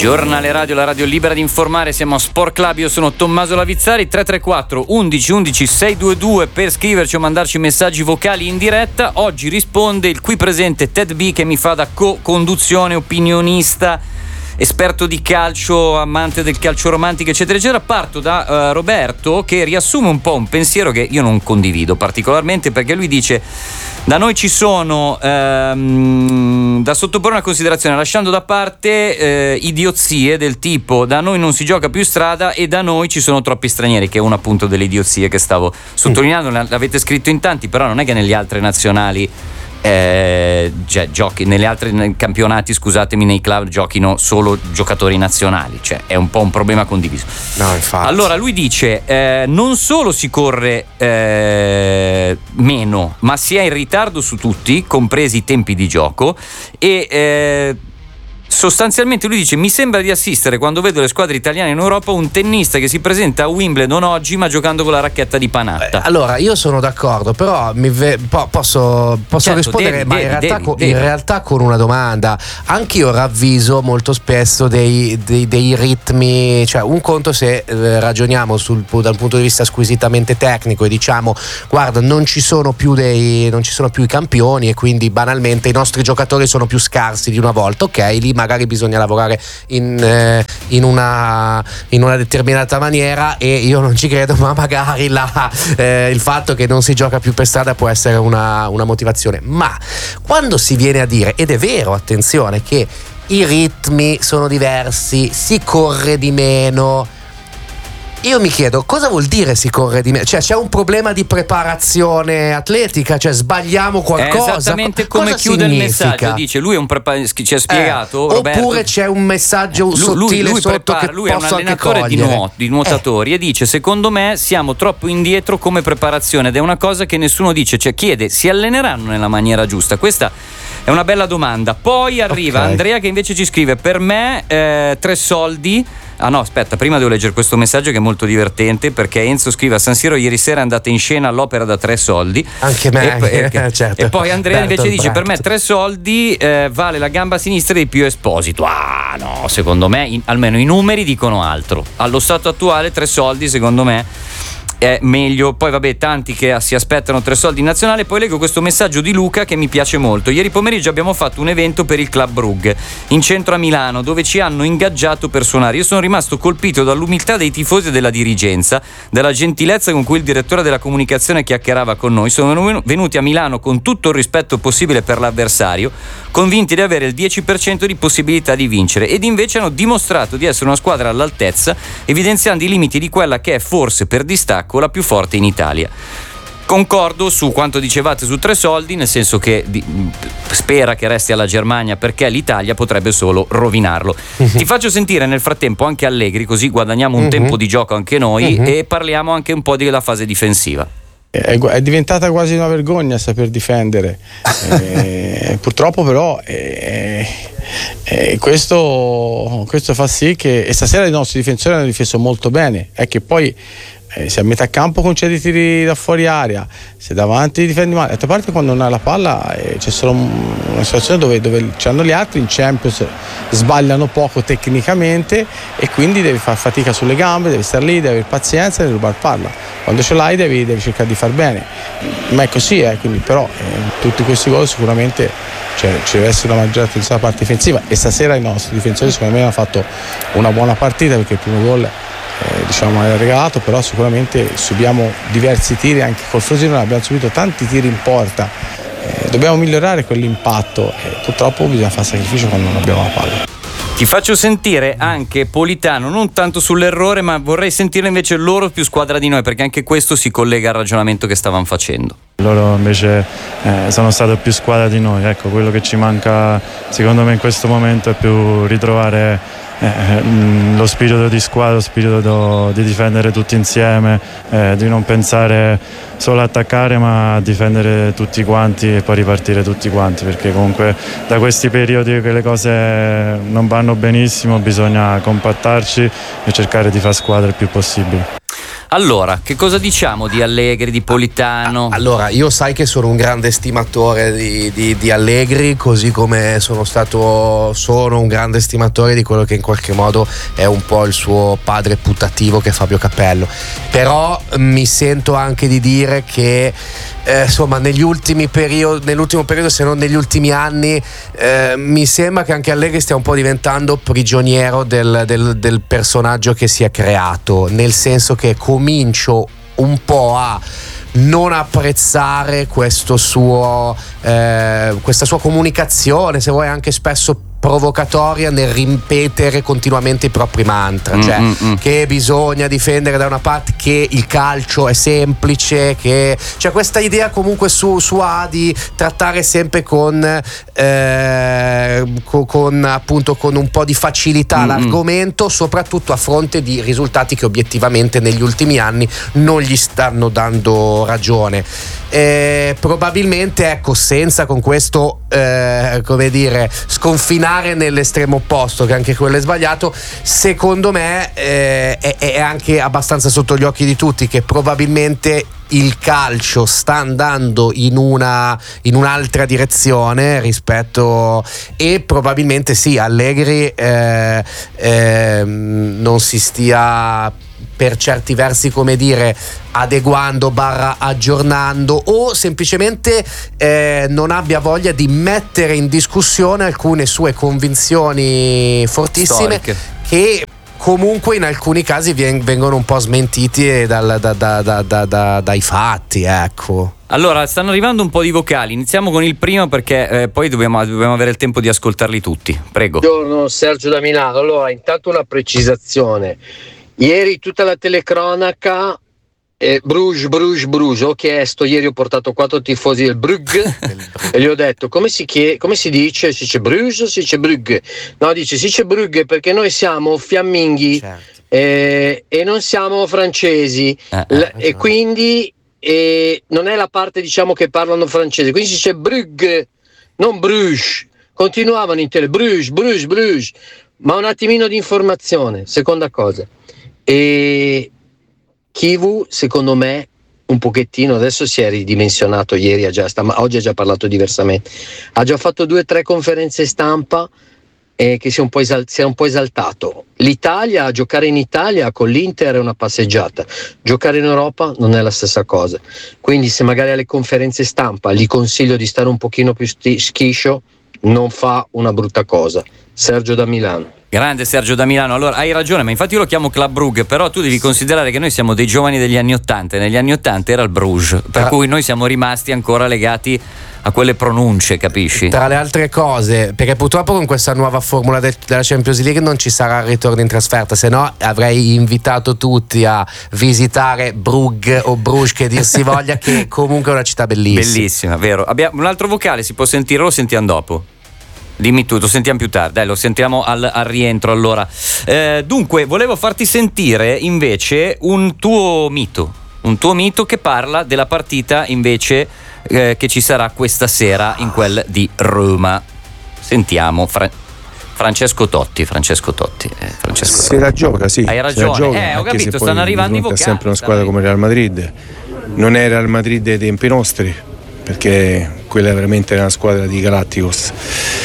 Giornale Radio, la radio libera di informare. Siamo a Sport Club, io sono Tommaso Lavizzari. 334 11 11 622 per scriverci o mandarci messaggi vocali in diretta. Oggi risponde il qui presente Ted B, che mi fa da co-conduzione, opinionista, esperto di calcio, amante del calcio romantico, eccetera eccetera. Parto da Roberto, che riassume un po' un pensiero che io non condivido particolarmente, perché lui dice: da noi ci sono da sottoporre una considerazione, lasciando da parte idiozie del tipo da noi non si gioca più strada e da noi ci sono troppi stranieri, che è una appunto delle idiozie che stavo sottolineando. L'avete scritto in tanti, però non è che negli altri nazionali giochi, nelle altre campionati, scusatemi, nei club giochino solo giocatori nazionali, cioè è un po' un problema condiviso. No, infatti. Allora lui dice non solo si corre meno, ma si è in ritardo su tutti, compresi i tempi di gioco, e sostanzialmente lui dice: mi sembra di assistere, quando vedo le squadre italiane in Europa, un tennista che si presenta a Wimbledon oggi ma giocando con la racchetta di Panatta. Allora io sono d'accordo, però posso certo, rispondere, devi. In realtà con una domanda. Anch'io ravviso molto spesso dei ritmi, cioè un conto se ragioniamo dal punto di vista squisitamente tecnico e diciamo: guarda, non ci sono più i campioni e quindi banalmente i nostri giocatori sono più scarsi di una volta. Ok, lì magari bisogna lavorare in una determinata maniera, e io non ci credo, ma magari il fatto che non si gioca più per strada può essere una motivazione. Ma quando si viene a dire, ed è vero, attenzione, che i ritmi sono diversi, si corre di meno, io mi chiedo cosa vuol dire si corre di meno? Cioè c'è un problema di preparazione atletica, cioè sbagliamo qualcosa? È esattamente come chiude il messaggio, dice lui è un ci ha spiegato Roberto, oppure c'è un messaggio sottile lui sotto che lui è un posso anche allenatore di nuotatori, e dice: secondo me siamo troppo indietro come preparazione, ed è una cosa che nessuno dice, cioè chiede: si alleneranno nella maniera giusta? Questa è una bella domanda. Poi arriva Andrea, che invece ci scrive: per me 3 soldi. Ah no, aspetta, prima devo leggere questo messaggio che è molto divertente, perché Enzo scrive: a San Siro ieri sera è andata in scena all'opera da 3 soldi. Anche me, certo. E poi Andrea invece dice: per me 3 soldi vale la gamba sinistra di Pio Esposito. Ah no, secondo me almeno i numeri dicono altro. Allo stato attuale 3 soldi secondo me è meglio. Poi vabbè, tanti che si aspettano 3 soldi in nazionale. Poi leggo questo messaggio di Luca che mi piace molto: ieri pomeriggio abbiamo fatto un evento per il Club Brugge in centro a Milano, dove ci hanno ingaggiato per suonare. Io sono rimasto colpito dall'umiltà dei tifosi e della dirigenza, dalla gentilezza con cui il direttore della comunicazione chiacchierava con noi. Sono venuti a Milano con tutto il rispetto possibile per l'avversario, convinti di avere il 10% di possibilità di vincere, ed invece hanno dimostrato di essere una squadra all'altezza, evidenziando i limiti di quella che è forse per distacco la più forte in Italia. Concordo su quanto dicevate su 3 soldi, nel senso che spera che resti alla Germania, perché l'Italia potrebbe solo rovinarlo. Ti faccio sentire nel frattempo anche Allegri, così guadagniamo un tempo di gioco anche noi, e parliamo anche un po' della fase difensiva. È diventata quasi una vergogna saper difendere. Purtroppo però questo fa sì che, e stasera i nostri difensori hanno difeso molto bene, è che poi se a metà campo concedi tiri da fuori area, se davanti difendi male, d'altra parte quando non hai la palla c'è solo una situazione dove c'hanno gli altri in Champions, sbagliano poco tecnicamente e quindi devi far fatica sulle gambe, devi stare lì, devi avere pazienza e devi rubare palla. Quando ce l'hai devi cercare di far bene, ma è così, quindi però tutti questi gol sicuramente ci deve essere una maggiore attenzione alla parte difensiva, e stasera i nostri difensori secondo me hanno fatto una buona partita, perché il primo gol era regalato, però sicuramente subiamo diversi tiri, anche col Frosinone abbiamo subito tanti tiri in porta, dobbiamo migliorare quell'impatto, purtroppo bisogna fare sacrificio quando non abbiamo la palla. Ti faccio sentire anche Politano, non tanto sull'errore, ma vorrei sentire invece loro più squadra di noi, perché anche questo si collega al ragionamento che stavamo facendo. Loro invece sono stati più squadra di noi, ecco, quello che ci manca secondo me in questo momento è più ritrovare lo spirito di squadra, lo spirito di difendere tutti insieme, di non pensare solo a attaccare ma a difendere tutti quanti e poi ripartire tutti quanti, perché comunque da questi periodi che le cose non vanno benissimo bisogna compattarci e cercare di fare squadra il più possibile. Allora, che cosa diciamo di Allegri, di Politano? Allora, io sai che sono un grande stimatore di Allegri, così come sono un grande stimatore di quello che in qualche modo è un po' il suo padre putativo, che è Fabio Capello. Però mi sento anche di dire che insomma nell'ultimo periodo, se non negli ultimi anni, mi sembra che anche Allegri stia un po' diventando prigioniero del personaggio che si è creato, nel senso che comincio un po' a non apprezzare questa sua comunicazione, se vuoi anche spesso provocatoria, nel ripetere continuamente i propri mantra, che bisogna difendere da una parte, che il calcio è semplice, che c'è questa idea comunque su di trattare sempre con appunto con un po' di facilità l'argomento, soprattutto a fronte di risultati che obiettivamente negli ultimi anni non gli stanno dando ragione. Probabilmente, ecco, senza con questo come dire sconfinare nell'estremo opposto, che anche quello è sbagliato, secondo me è anche abbastanza sotto gli occhi di tutti che probabilmente il calcio sta andando in un'altra direzione rispetto, e probabilmente sì, Allegri non si stia per certi versi, come dire, adeguando / aggiornando, o semplicemente non abbia voglia di mettere in discussione alcune sue convinzioni fortissime storiche, che comunque in alcuni casi vengono un po' smentiti dai fatti, ecco. Allora, stanno arrivando un po' di vocali. Iniziamo con il primo, perché poi dobbiamo avere il tempo di ascoltarli tutti. Prego. Buongiorno, Sergio da Milano. Allora, intanto una precisazione. Ieri tutta la telecronaca Bruges, ho chiesto, ieri ho portato 4 tifosi del Brugge e gli ho detto come si dice? Si dice Bruges o si dice Brugge? No, dice si dice Brugge perché noi siamo fiamminghi, certo, e non siamo francesi, e quindi non è la parte, diciamo, che parlano francese, quindi si dice Brugge, non Bruges. Continuavano in tele Bruges, ma un attimino di informazione. Seconda cosa, e Chivu, secondo me, un pochettino adesso si è ridimensionato. Ieri oggi ha già parlato diversamente, ha già fatto 2 o 3 conferenze stampa che si è un po' esaltato. L'Italia, giocare in Italia con l'Inter è una passeggiata, giocare in Europa non è la stessa cosa, quindi se magari alle conferenze stampa gli consiglio di stare un pochino più schiscio, non fa una brutta cosa. Sergio da Milano. Grande Sergio da Milano. Allora, hai ragione, ma infatti io lo chiamo Club Brugge, però tu devi considerare che noi siamo dei giovani degli anni 80 e negli anni 80 era il Bruges, per cui noi siamo rimasti ancora legati a quelle pronunce, capisci? Tra le altre cose, perché purtroppo con questa nuova formula della Champions League non ci sarà il ritorno in trasferta, se no avrei invitato tutti a visitare Brugge o Bruges, che dir si voglia, che comunque è una città bellissima. Bellissima, vero. Abbiamo un altro vocale, si può sentire o lo sentiamo dopo? Dimmi tu, lo sentiamo più tardi, dai, lo sentiamo al rientro allora. Dunque, volevo farti sentire invece un tuo mito che parla della partita invece che ci sarà questa sera in quel di Roma. Sentiamo Francesco Totti. Se la gioca, sì. Hai ragione, ho capito, stanno arrivando i vocali. È sempre una squadra come Real Madrid, non è Real Madrid dei tempi nostri, perché quella è veramente una squadra di Galacticos.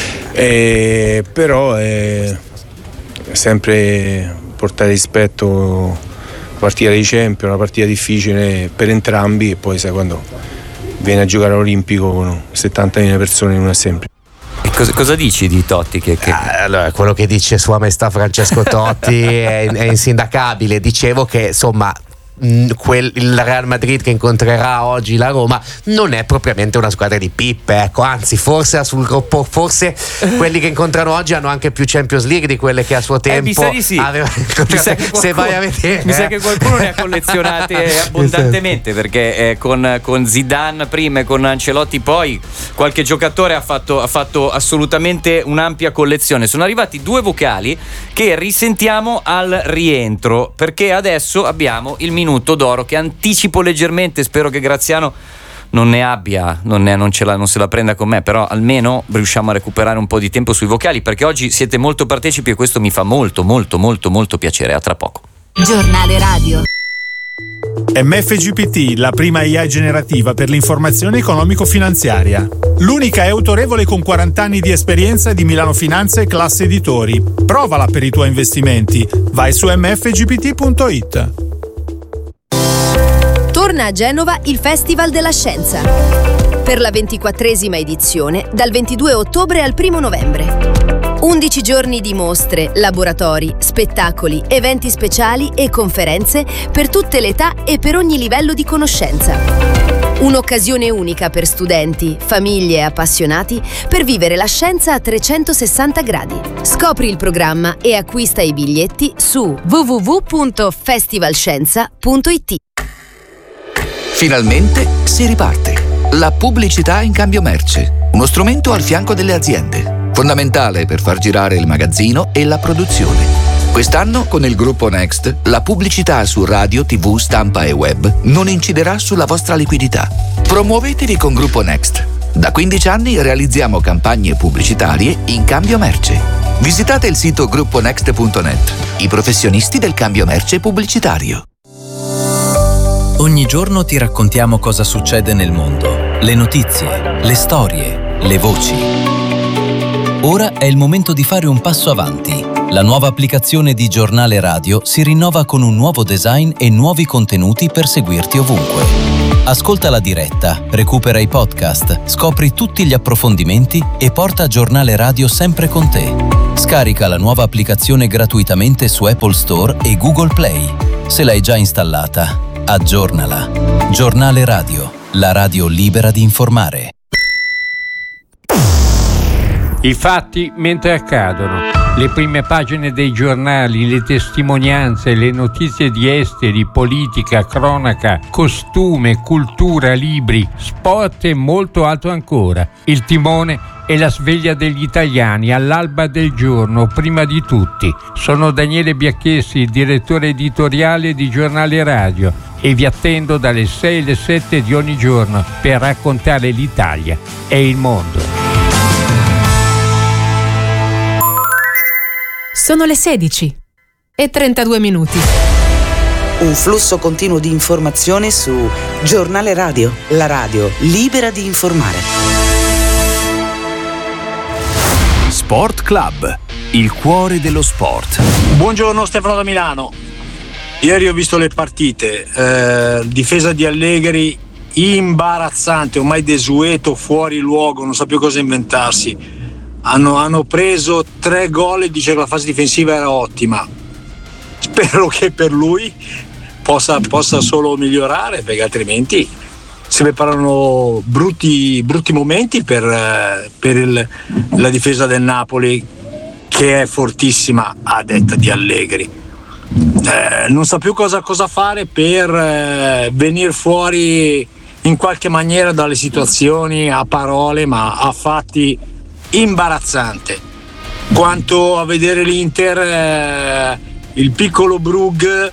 Però è sempre portare rispetto, partita di Champions, una partita difficile per entrambi, e poi sai quando viene a giocare all'Olimpico con 70.000 persone non è semplice. E cosa dici di Totti? Allora, quello che dice Sua Maestà Francesco Totti è insindacabile. Dicevo che insomma il Real Madrid che incontrerà oggi la Roma non è propriamente una squadra di pippe, ecco, anzi forse sul gruppo, forse quelli che incontrano oggi hanno anche più Champions League di quelle che a suo tempo mi sa di sì. aveva. Se vai a vedere, mi sa che qualcuno ne ha collezionate abbondantemente, perché con Zidane prima e con Ancelotti poi qualche giocatore ha fatto assolutamente un'ampia collezione. Sono arrivati 2 vocali che risentiamo al rientro, perché adesso abbiamo il minuto d'oro che anticipo leggermente. Spero che Graziano non ne abbia, non se la prenda con me, però almeno riusciamo a recuperare un po' di tempo sui vocali, perché oggi siete molto partecipi e questo mi fa molto molto molto molto piacere. A tra poco. Giornale radio. MFGPT, la prima AI generativa per l'informazione economico-finanziaria. L'unica è autorevole con 40 anni di esperienza di Milano Finanza e Classe Editori. Provala per i tuoi investimenti. Vai su mfgpt.it. Torna a Genova il Festival della Scienza. Per la 24esima edizione, dal 22 ottobre al 1 novembre. 11 giorni di mostre, laboratori, spettacoli, eventi speciali e conferenze per tutte le età e per ogni livello di conoscenza. Un'occasione unica per studenti, famiglie e appassionati per vivere la scienza a 360 gradi. Scopri il programma e acquista i biglietti su www.festivalscienza.it. Finalmente si riparte. La pubblicità in cambio merce, uno strumento al fianco delle aziende, fondamentale per far girare il magazzino e la produzione. Quest'anno con il gruppo Next, la pubblicità su radio, TV, stampa e web non inciderà sulla vostra liquidità. Promuovetevi con Gruppo Next. Da 15 anni realizziamo campagne pubblicitarie in cambio merce. Visitate il sito grupponext.net, i professionisti del cambio merce pubblicitario. Ogni giorno ti raccontiamo cosa succede nel mondo, le notizie, le storie, le voci. Ora è il momento di fare un passo avanti. La nuova applicazione di Giornale Radio si rinnova con un nuovo design e nuovi contenuti per seguirti ovunque. Ascolta la diretta, recupera i podcast, scopri tutti gli approfondimenti e porta Giornale Radio sempre con te. Scarica la nuova applicazione gratuitamente su Apple Store e Google Play. Se l'hai già installata, aggiornala. Giornale Radio, la radio libera di informare. I fatti mentre accadono, le prime pagine dei giornali, le testimonianze, le notizie di esteri, politica, cronaca, costume, cultura, libri, sport e molto altro ancora. Il timone e la sveglia degli italiani all'alba del giorno, prima di tutti. Sono Daniele Biacchessi, direttore editoriale di Giornale Radio, e vi attendo dalle 6 alle 7 di ogni giorno per raccontare l'Italia e il mondo. Sono le 16:32. Un flusso continuo di informazioni su Giornale Radio, la radio libera di informare. Sport Club, il cuore dello sport. Buongiorno, Stefano da Milano. Ieri ho visto le partite, difesa di Allegri imbarazzante, ormai desueto, fuori luogo, non sa più cosa inventarsi. Hanno preso 3 gol e dice che la fase difensiva era ottima. Spero che per lui possa solo migliorare, perché altrimenti si preparano brutti momenti per la difesa del Napoli, che è fortissima a detta di Allegri. Non sa più cosa fare per venire fuori in qualche maniera dalle situazioni a parole, ma a fatti. Imbarazzante. Quanto a vedere l'Inter, il piccolo Brugge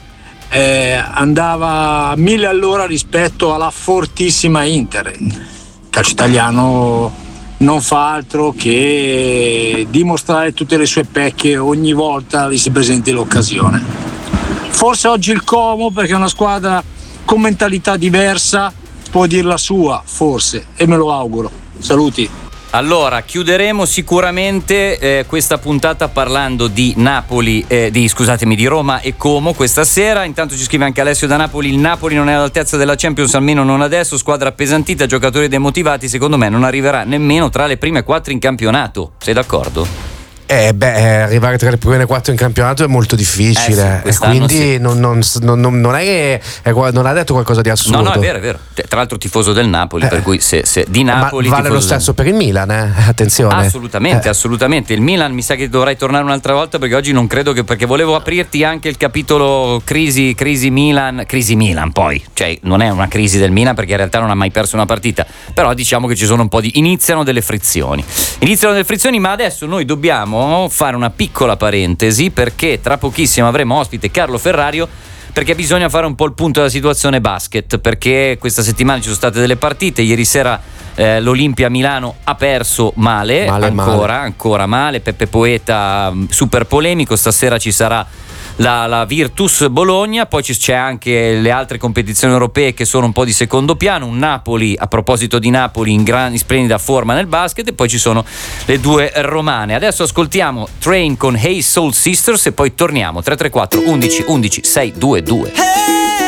andava a 1000 all'ora rispetto alla fortissima Inter. Il calcio italiano non fa altro che dimostrare tutte le sue pecche ogni volta gli si presenti l'occasione. Forse oggi il Como, perché è una squadra con mentalità diversa, può dir la sua, forse, e me lo auguro. Saluti. Allora, chiuderemo sicuramente questa puntata parlando di Napoli, di Roma e Como questa sera. Intanto ci scrive anche Alessio da Napoli: il Napoli non è all'altezza della Champions, almeno non adesso, squadra appesantita, giocatori demotivati, secondo me non arriverà nemmeno tra le prime 4 in campionato. Sei d'accordo? Arrivare tra le prime 4 in campionato è molto difficile, quindi sì. non è che non ha detto qualcosa di assurdo. No, è vero. Tra l'altro tifoso del Napoli, per cui se di Napoli. Ma vale lo stesso per il Milan, attenzione. Assolutamente. Il Milan mi sa che dovrai tornare un'altra volta, perché oggi non credo perché volevo aprirti anche il capitolo crisi Milan, poi, cioè non è una crisi del Milan perché in realtà non ha mai perso una partita, però diciamo che ci sono un po' iniziano delle frizioni, ma adesso noi dobbiamo fare una piccola parentesi, perché tra pochissimo avremo ospite Carlo Ferrario, perché bisogna fare un po' il punto della situazione basket, perché questa settimana ci sono state delle partite. Ieri sera l'Olimpia Milano ha perso male. Ancora male. Peppe Poeta super polemico. Stasera ci sarà la Virtus Bologna, poi c'è anche le altre competizioni europee che sono un po' di secondo piano, un Napoli, a proposito di Napoli, in splendida forma nel basket, e poi ci sono le due romane. Adesso ascoltiamo Train con Hey Soul Sisters e poi torniamo. 334 11 11 622.